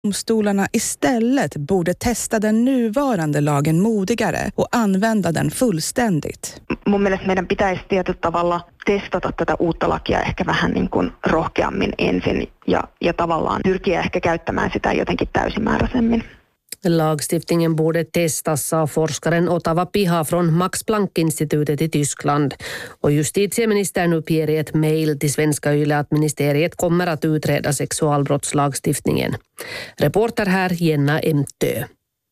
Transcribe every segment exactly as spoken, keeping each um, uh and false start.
Domstolarna istället borde testa den nuvarande lagen modigare och använda den fullständigt. Mun mielestä meidän pitäisi tietyllä tavalla testata tätä uutta lakia ehkä vähän niin kuin rohkeammin ensin ja, ja tavallaan pyrkiä ehkä käyttämään sitä jotenkin täysimääräisemmin. Lagstiftningen borde testas, sa forskaren Ottava Piha från Max Planck-institutet i Tyskland. Och justitieministern uppger i ett mejl till Svenska Yle att ministeriet kommer att utreda sexualbrottslagstiftningen. Reporter här Jenna Emtö.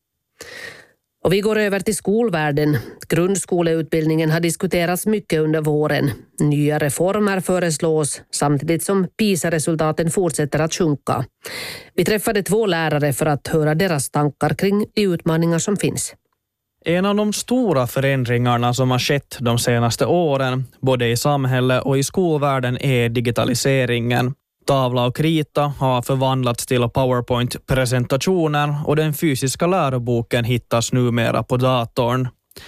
Och vi går över till skolvärlden. Grundskoleutbildningen har diskuterats mycket under våren. Nya reformer föreslås samtidigt som PISA-resultaten fortsätter att sjunka. Vi träffade två lärare för att höra deras tankar kring de utmaningar som finns. En av de stora förändringarna som har skett de senaste åren, både i samhället och i skolvärlden, är digitaliseringen. Tavla och krita har förvandlats till PowerPoint-presentationer och den fysiska läroboken hittas numera på datorn.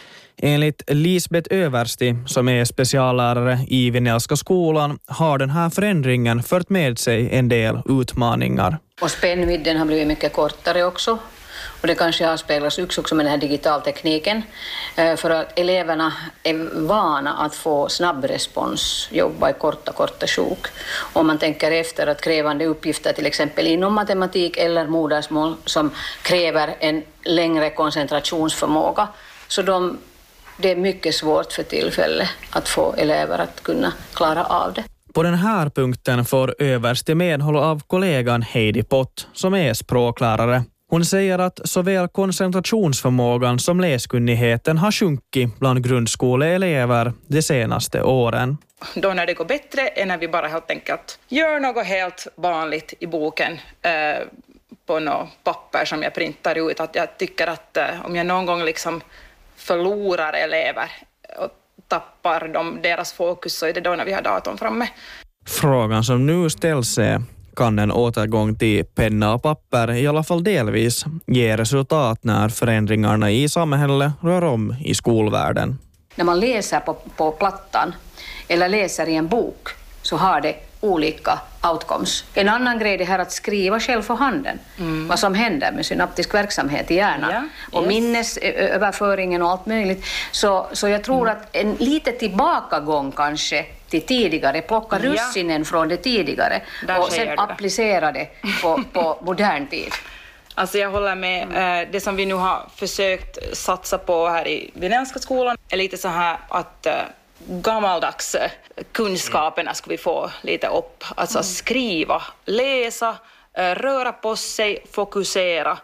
Enligt Lisbeth Översti, som är speciallärare i Vinelska skolan, har den här förändringen fört med sig en del utmaningar. Och spännvidden har blivit mycket kortare också. Och det kanske har speglats också med den här digitaltekniken. För att eleverna är vana att få snabb respons, jobba i korta, korta sjok. Om man tänker efter att krävande uppgifter till exempel inom matematik eller modersmål som kräver en längre koncentrationsförmåga. Så de, det är mycket svårt för tillfället att få elever att kunna klara av det. På den här punkten får Överste medhåll av kollegan Heidi Pott, som är språklärare. Hon säger att såväl koncentrationsförmågan som läskunnigheten har sjunkit bland grundskoleelever de senaste åren. Då när det går bättre är när vi bara helt enkelt gör något helt vanligt i boken eh, på något papper som jag printar ut. Att jag tycker att eh, om jag någon gång liksom förlorar elever och tappar dem, deras fokus, så är det då när vi har datorn framme. Frågan som nu ställs är: kan en återgång till penna och papper i alla fall delvis ge resultat när förändringarna i samhället rör om i skolvärlden? När man läser på, på plattan eller läser i en bok så har det olika outcomes. En annan grej är här att skriva själv för handen. Mm. Vad som händer med synaptisk verksamhet i hjärnan. Ja, och yes. minnesöverföringen och allt möjligt. Så, så jag tror mm. att en lite tillbakagång kanske till tidigare, plocka ja. russinen från det tidigare där och sen applicera det på, på modern tid. Alltså jag håller med. Mm. Det som vi nu har försökt satsa på här i Vinelska skolan är lite så här att gammaldags kunskaperna ska vi få lite upp. Alltså mm. skriva, läsa, röra på sig, fokusera.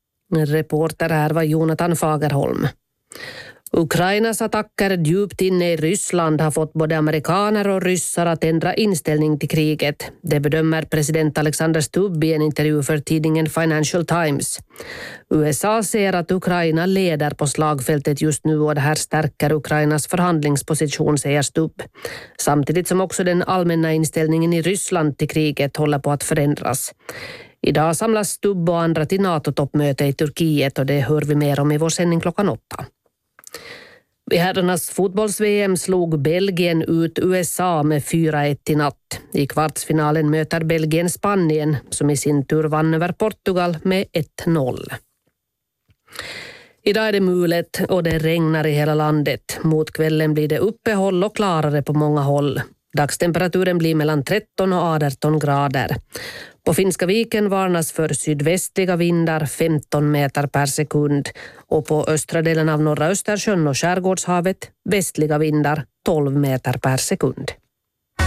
Reporter här var Jonathan Fagerholm. Ukrainas attacker djupt inne i Ryssland har fått både amerikaner och ryssar att ändra inställning till kriget. Det bedömer president Alexander Stubb i en intervju för tidningen Financial Times. U S A ser att Ukraina leder på slagfältet just nu och det här stärker Ukrainas förhandlingsposition, säger Stubb. Samtidigt som också den allmänna inställningen i Ryssland till kriget håller på att förändras. Idag samlas Stubb och andra till NATO-toppmöte i Turkiet och det hör vi mer om i vår sändning klockan åtta. Vid herrarnas fotbolls-V M slog Belgien ut U S A med fyra ett i natt. I kvartsfinalen möter Belgien Spanien som i sin tur vann över Portugal med ett noll. Idag är det mulet och det regnar i hela landet. Mot kvällen blir det uppehåll och klarare på många håll. Dagstemperaturen blir mellan tretton och arton grader. På Finska viken varnas för sydvästliga vindar femton meter per sekund och på östra delen av norra Östersjön och Skärgårdshavet västliga vindar tolv meter per sekund.